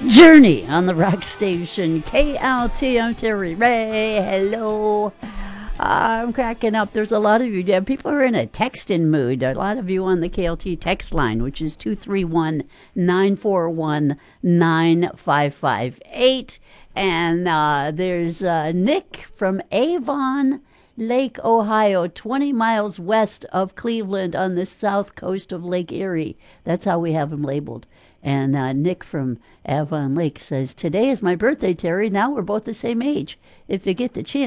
Journey on the rock station KLT. I'm Terry Ray. Hello. I'm cracking up. There's a lot of you. People are in a texting mood. A lot of you on the KLT text line, which is 231-941-9558. And there's Nick from Avon Lake, Ohio, 20 miles west of Cleveland on the south coast of Lake Erie. That's how we have him labeled. And Nick from Avon Lake says, "Today is my birthday, Terry. Now we're both the same age. If you get the chance,